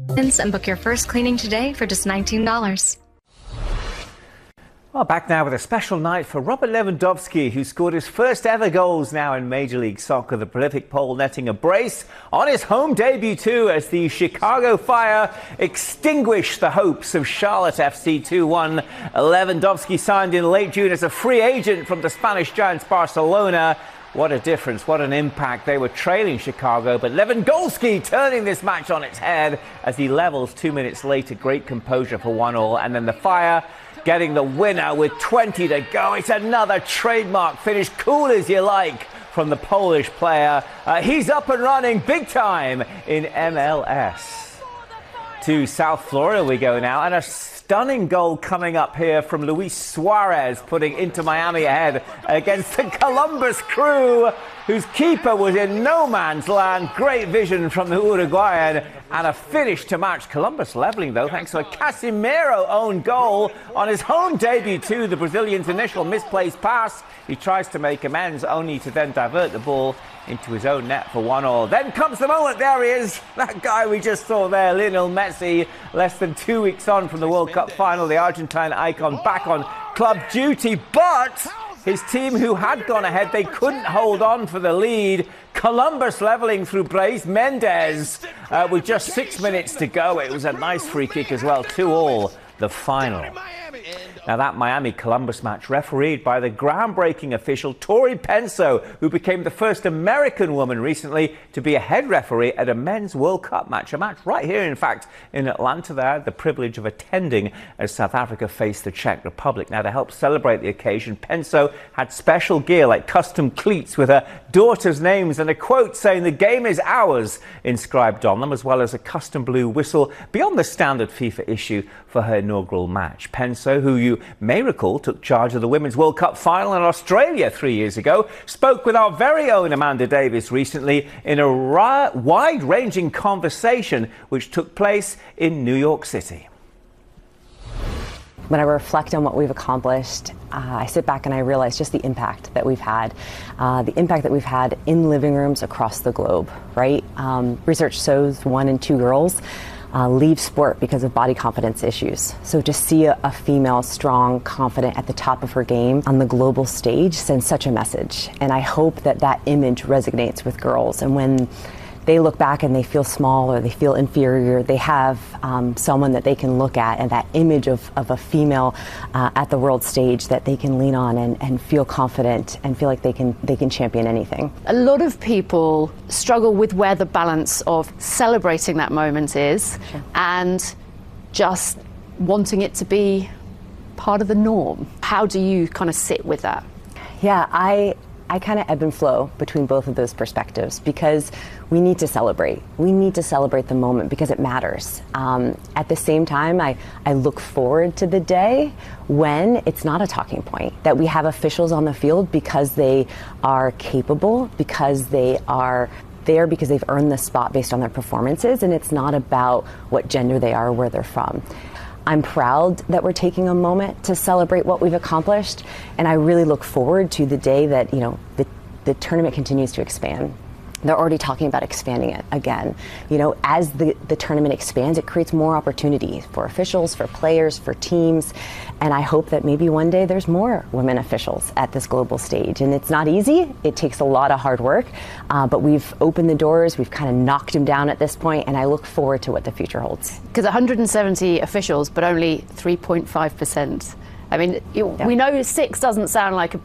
And book your first cleaning today for just $19. Well, back now with a special night for Robert Lewandowski, who scored his first ever goals now in Major League Soccer. The prolific Pole netting a brace on his home debut too, as the Chicago Fire extinguished the hopes of Charlotte FC 2-1. Lewandowski signed in late June as a free agent from the Spanish giants Barcelona. What a difference, what an impact. They were trailing Chicago, but Lewandowski turning this match on its head as he levels 2 minutes later. Great composure for 1-1, and then the Fire getting the winner with 20 to go. It's another trademark finish, cool as you like, from the Polish player. He's up and running big time in MLS. To South Florida we go now, and a stunning goal coming up here from Luis Suarez, putting Inter Miami ahead against the Columbus Crew, whose keeper was in no man's land. Great vision from the Uruguayan, and a finish to match. Columbus leveling, though, thanks to a Casemiro own goal on his home debut too. The Brazilian's initial misplaced pass, he tries to make amends, only to then divert the ball into his own net for 1-1. Then comes the moment. There he is, that guy we just saw there, Lionel Messi, less than 2 weeks on from the World Cup final. The Argentine icon back on club duty, but his team, who had gone ahead, they couldn't hold on for the lead. Columbus leveling through Brais Mendes with just 6 minutes to go. It was a nice free kick as well. 2-2 the final. Now, that Miami-Columbus match refereed by the groundbreaking official Tori Penso, who became the first American woman recently to be a head referee at a men's World Cup match. A match right here, in fact, in Atlanta. They had the privilege of attending as South Africa faced the Czech Republic. Now, to help celebrate the occasion, Penso had special gear like custom cleats with her daughter's names and a quote saying "the game is ours" inscribed on them, as well as a custom blue whistle beyond the standard FIFA issue for her inaugural match. Penso, who you may recall took charge of the Women's World Cup final in Australia 3 years ago, spoke with our very own Amanda Davis recently in a wide-ranging conversation which took place in New York City. When I reflect on what we've accomplished, I sit back and I realize just the impact that we've had in living rooms across the globe, right? Research shows 1 in 2 girls leave sport because of body confidence issues. So to see a female strong, confident at the top of her game on the global stage sends such a message. And I hope that that image resonates with girls. And when they look back and they feel small or they feel inferior, they have someone that they can look at, and that image of a female at the world stage that they can lean on and feel confident and feel like they can champion anything. A lot of people struggle with where the balance of celebrating that moment is and just wanting it to be part of the norm. How do you kind of sit with that? Yeah, I kind of ebb and flow between both of those perspectives, because we need to celebrate. We need to celebrate the moment because it matters. At the same time, I look forward to the day when it's not a talking point, that we have officials on the field because they are capable, because they are there because they've earned the spot based on their performances, and it's not about what gender they are or where they're from. I'm proud that we're taking a moment to celebrate what we've accomplished, and I really look forward to the day that, the tournament continues to expand. They're already talking about expanding it again. As the tournament expands, it creates more opportunity for officials, for players, for teams, and I hope that maybe one day there's more women officials at this global stage. And it's not easy. It takes a lot of hard work, but we've opened the doors, we've kind of knocked them down at this point, and I look forward to what the future holds. Because 170 officials, but only 3.5%. I mean, we know 6 doesn't sound like a